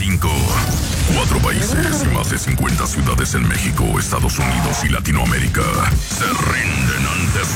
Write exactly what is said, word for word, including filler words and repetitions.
cinco. Cuatro países y más de cincuenta ciudades en México, Estados Unidos y Latinoamérica se rinden ante su